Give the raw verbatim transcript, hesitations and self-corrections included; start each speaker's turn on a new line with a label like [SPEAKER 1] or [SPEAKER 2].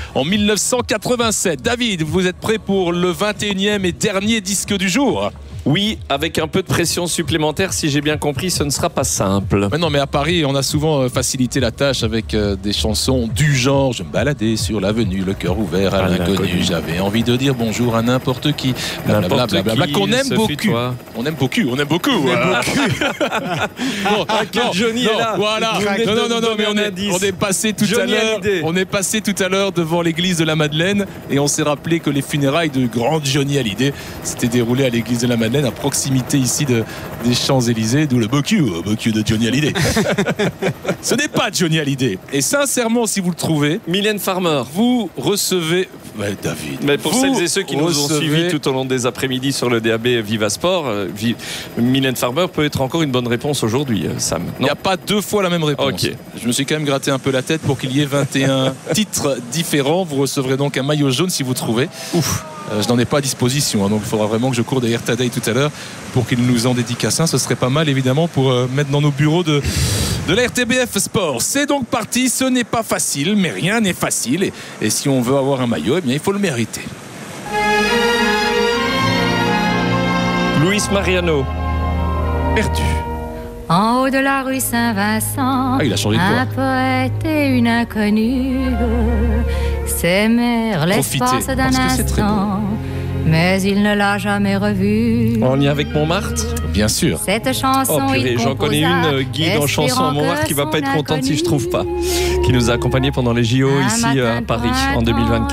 [SPEAKER 1] en mille neuf cent quatre-vingt-sept. David, vous êtes prêt pour le vingt et unième et dernier disque du jour?
[SPEAKER 2] Oui, avec un peu de pression supplémentaire, si j'ai bien compris, ce ne sera pas simple.
[SPEAKER 1] Mais non, mais à Paris, on a souvent facilité la tâche avec euh, des chansons du genre « Je me baladais sur l'avenue, le cœur ouvert à l'inconnu, j'avais envie de dire bonjour à n'importe qui. » Blablabla, blablabla, qu'on aime beaucoup. On aime beaucoup, on aime beaucoup. On aime beaucoup. Bon,
[SPEAKER 2] ah, quel
[SPEAKER 1] non,
[SPEAKER 2] Johnny
[SPEAKER 1] non,
[SPEAKER 2] est là.
[SPEAKER 1] Voilà. Non, non, non, non, mais on est, on est passé tout Johnny à l'heure. On est passé tout à l'heure devant l'église de la Madeleine et on s'est rappelé que les funérailles de grand Johnny Hallyday s'étaient déroulées à l'église de la Madeleine, à proximité ici de, des Champs-Élysées, d'où le Bocu, Bocu de Johnny Hallyday. Ce n'est pas Johnny Hallyday. Et sincèrement, si vous le trouvez,
[SPEAKER 2] Mylène Farmer,
[SPEAKER 1] vous recevez. Ouais, David.
[SPEAKER 2] Mais pour celles et ceux qui recevez... nous ont suivis tout au long des après-midi sur le D A B Viva Sport, euh, Vi... Mylène Farmer peut être encore une bonne réponse aujourd'hui, Sam.
[SPEAKER 1] Il n'y a pas deux fois la même réponse.
[SPEAKER 2] Okay.
[SPEAKER 1] Je me suis quand même gratté un peu la tête pour qu'il y ait vingt et un titres différents. Vous recevrez donc un maillot jaune si vous trouvez. Ouf. Euh, je n'en ai pas à disposition, hein, donc il faudra vraiment que je cours derrière Tadei tout à l'heure pour qu'il nous en dédicace un. Ce serait pas mal évidemment pour euh, mettre dans nos bureaux de, de la R T B F Sport. C'est donc parti, ce n'est pas facile, mais rien n'est facile. Et, et si on veut avoir un maillot, eh bien, il faut le mériter.
[SPEAKER 2] Luis Mariano.
[SPEAKER 1] Perdu.
[SPEAKER 3] En haut de la rue Saint-Vincent,
[SPEAKER 1] ah, il a changé de
[SPEAKER 3] un poète et une inconnue s'aimèrent l'espace d'un instant, mais il ne l'a jamais revue.
[SPEAKER 2] En lien avec Montmartre?
[SPEAKER 1] Bien sûr.
[SPEAKER 3] Cette chanson,
[SPEAKER 2] oh, purée, j'en connais une, Guy, dans chanson à Montmartre, qui va pas être contente si je trouve pas, qui nous a accompagnés pendant les J O ici à Paris en deux mille vingt-quatre.